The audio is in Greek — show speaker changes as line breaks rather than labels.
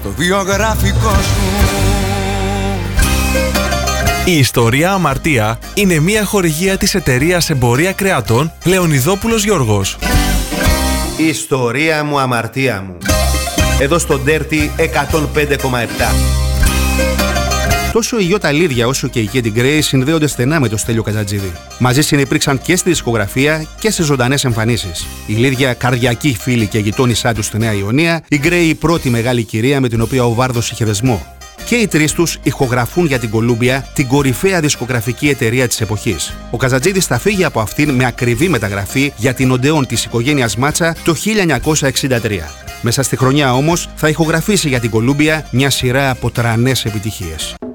στο βιογραφικό σου.
Η ιστορία Αμαρτία είναι μια χορηγία της εταιρείας Εμπορία Κρεατών Λεωνιδόπουλος Γιώργος.
Η ιστορία μου, αμαρτία μου. Εδώ στο Dirty 105,7. Τόσο η Ιώτα Λίδια όσο και η Katy Gray συνδέονται στενά με το Στέλιο Καζατζίδη. Μαζί συνυπήρξαν και στη δισκογραφία και σε ζωντανές εμφανίσεις. Η Λίδια καρδιακή φίλη και γειτόνισά του στη Νέα Ιωνία, η Gray η πρώτη μεγάλη κυρία με την οποία ο Βάρδος είχε δεσμό. Και οι τρεις τους ηχογραφούν για την Κολούμπια, την κορυφαία δισκογραφική εταιρεία της εποχής. Ο Καζατζίδης θα φύγει από αυτήν με ακριβή μεταγραφή για την Οντεόν της οικογένειας Μάτσα το 1963. Μέσα στη χρονιά όμως θα ηχογραφήσει για την Κολούμπια μια σειρά από τρανές επιτυχίες.